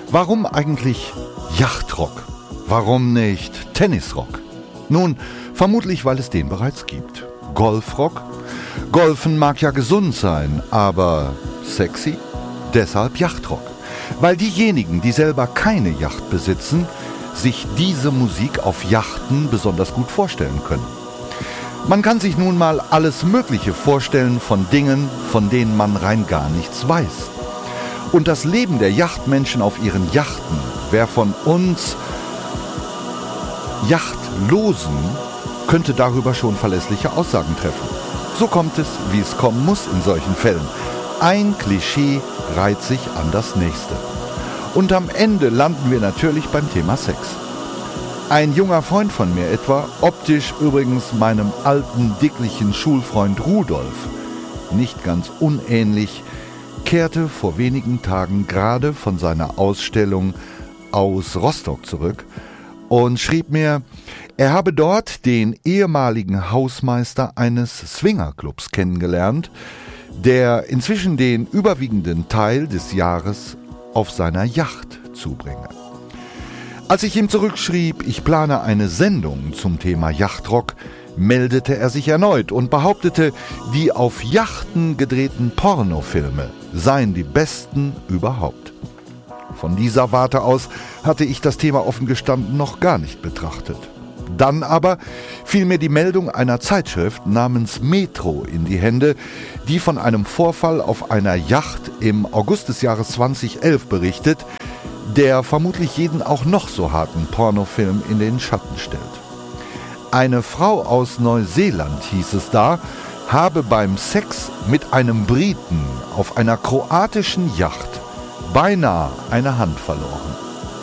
Warum eigentlich Yachtrock? Warum nicht Tennisrock? Nun, vermutlich, weil es den bereits gibt. Golfrock? Golfen mag ja gesund sein, aber sexy? Deshalb Yachtrock. Weil diejenigen, die selber keine Yacht besitzen, sich diese Musik auf Yachten besonders gut vorstellen können. Man kann sich nun mal alles Mögliche vorstellen von Dingen, von denen man rein gar nichts weiß. Und das Leben der Yachtmenschen auf ihren Yachten, wer von uns Yachtlosen könnte darüber schon verlässliche Aussagen treffen. So kommt es, wie es kommen muss in solchen Fällen. Ein Klischee reiht sich an das nächste. Und am Ende landen wir natürlich beim Thema Sex. Ein junger Freund von mir etwa, optisch übrigens meinem alten, dicklichen Schulfreund Rudolf, nicht ganz unähnlich, kehrte vor wenigen Tagen gerade von seiner Ausstellung aus Rostock zurück und schrieb mir, er habe dort den ehemaligen Hausmeister eines Swingerclubs kennengelernt, der inzwischen den überwiegenden Teil des Jahres auf seiner Yacht zubringe. Als ich ihm zurückschrieb, ich plane eine Sendung zum Thema Yachtrock, meldete er sich erneut und behauptete, die auf Yachten gedrehten Pornofilme seien die besten überhaupt. Von dieser Warte aus hatte ich das Thema offen gestanden noch gar nicht betrachtet. Dann aber fiel mir die Meldung einer Zeitschrift namens Metro in die Hände, die von einem Vorfall auf einer Yacht im August des Jahres 2011 berichtet, der vermutlich jeden auch noch so harten Pornofilm in den Schatten stellt. Eine Frau aus Neuseeland, hieß es da, habe beim Sex mit einem Briten auf einer kroatischen Yacht beinahe eine Hand verloren.